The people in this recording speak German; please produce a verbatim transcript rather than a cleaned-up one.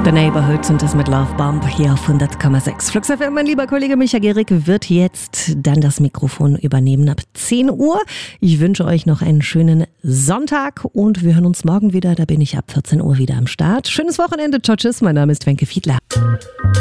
The Neighborhood und das mit Love Bomb hier auf hundert Komma sechs. Flux F M, mein lieber Kollege Micha Gehrig wird jetzt dann das Mikrofon übernehmen ab zehn Uhr. Ich wünsche euch noch einen schönen Sonntag und wir hören uns morgen wieder. Da bin ich ab vierzehn Uhr wieder am Start. Schönes Wochenende. Ciao, tschüss. Mein Name ist Wenke Fiedler.